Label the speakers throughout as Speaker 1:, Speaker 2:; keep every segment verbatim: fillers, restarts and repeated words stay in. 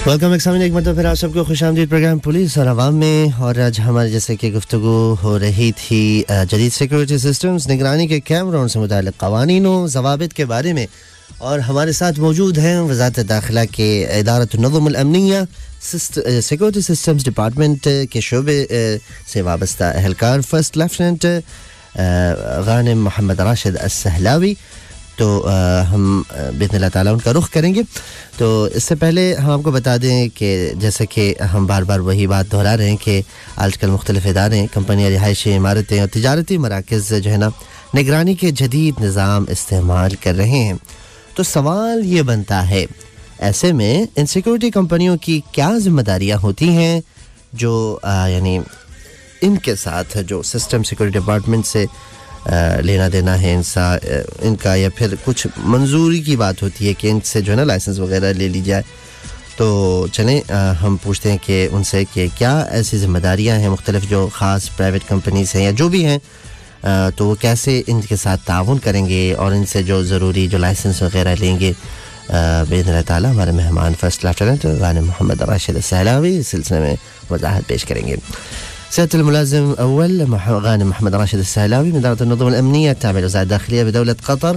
Speaker 1: Welcome एक्सामिन एक मतलब फिर आप सबको खुशामदीद प्रोग्राम पुलिस और आवाम में। और आज हमारे जैसे कि गुफ्तगू हो रही थी जदीद सिक्योरिटी सिस्टम्स निगरानी के कैमरों से मुताल्लिक़ क़वानीनों ज़वाबित के बारे में। और हमारे साथ मौजूद हैं वज़ारत दाखिला के इदारत-उन-नज़्म अल-अमनिया सिक्योरिटी सिस्टम्स डिपार्टमेंट के शोबे से वाबस्ता अहलकार फर्स्ट लेफ्टिनेंट गानिम मोहम्मद राशिद अस्सहलावी। तो आ, हम बिस्मिल्लाह ताला उनका रुख करेंगे। तो इससे पहले हम आपको बता दें कि जैसे कि हम बार बार वही बात दोहरा रहे हैं कि आजकल मुख्तलिफ इदारे कंपनियाँ रिहायशी इमारतें और तिजारती मराकज़ जो है ना निगरानी के जदीद निज़ाम इस्तेमाल कर रहे हैं। तो सवाल ये बनता है ऐसे में इन सिक्योरिटी कंपनियों की क्या ज़िम्मेदारियाँ होती हैं जो यानी इनके साथ जो सिस्टम सिक्योरिटी डिपार्टमेंट से आ, लेना देना है इंसा इनका, या फिर कुछ मंजूरी की बात होती है कि इनसे जो है ना लाइसेंस वगैरह ले ली जाए। तो चलें हम पूछते हैं कि उनसे कि क्या ऐसी ज़िम्मेदारियां हैं मुख्तलिफ जो ख़ास प्राइवेट कंपनीज हैं या जो भी हैं, आ, तो वो कैसे इनके साथ ताउन करेंगे और इनसे जो ज़रूरी जो लाइसेंस वगैरह लेंगे। बिइज़्निल्लाह ताला हमारे मेहमान फर्स्ट लेफ्टिनेंट गानिम मोहम्मद राशिद अस्सहलावी इस सिलसिले में वज़ाहत पेश करेंगे। سيادة الملازم أول غانم محمد راشد السهلاوي من إدارة النظم الأمنية التابعة للوزارة الداخلية بدولة قطر،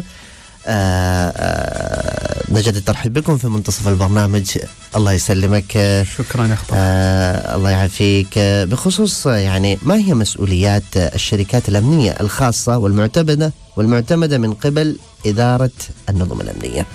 Speaker 1: نجد الترحيب بكم في منتصف البرنامج. الله يسلمك.
Speaker 2: شكرا يا خطر.
Speaker 1: الله يعافيك. بخصوص يعني ما هي مسؤوليات الشركات الأمنية الخاصة والمعتمدة والمعتمدة من قبل إدارة النظم الأمنية؟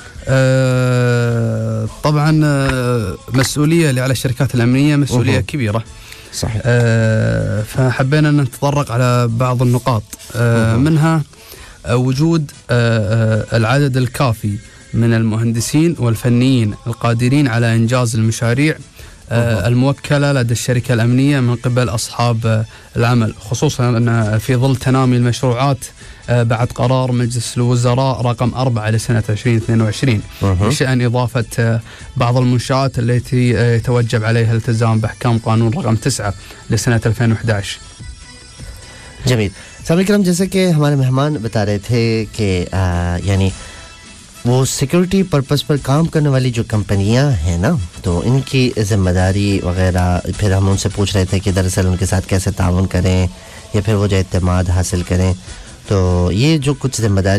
Speaker 2: أه طبعا مسؤولية اللي على الشركات الأمنية مسؤولية أوه. كبيرة.
Speaker 1: صحيح.
Speaker 2: أه فحبينا أن نتطرق على بعض النقاط أه منها أه وجود أه العدد الكافي من المهندسين والفنيين القادرين على إنجاز المشاريع أه الموكلة لدى الشركة الأمنية من قبل أصحاب أه العمل، خصوصا أن في ظل تنامي المشروعات أه بعد قرار مجلس الوزراء رقم أربعة لسنة عشرين اثنين وعشرين بشأن إضافة أه بعض المنشآت التي أه يتوجب عليها الالتزام بأحكام قانون رقم تسعة لسنة ألفين وإحدى عشر.
Speaker 1: جميل. سامعین کرام، جیسے کہ ہمارے مہمان بتا رہے تھے کہ یعنی وہ سیکیورٹی پرپس پر کام کرنے والی جو کمپنیاں ہیں نا، تو ان کی ذمہ داری وغیرہ پھر ہم ان سے پوچھ رہے تھے کہ دراصل ان کے ساتھ کیسے تعاون کریں یا پھر وہ جو اعتماد حاصل کریں۔ تو یہ جو کچھ ذمہ داری